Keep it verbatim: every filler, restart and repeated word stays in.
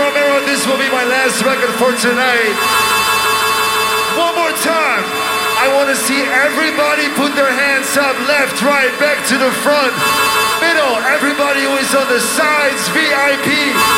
Romero, this will be my last record for tonight. One more time. I want to see everybody put their hands up, left, right, back to the front, middle, everybody who is on the sides, V I P.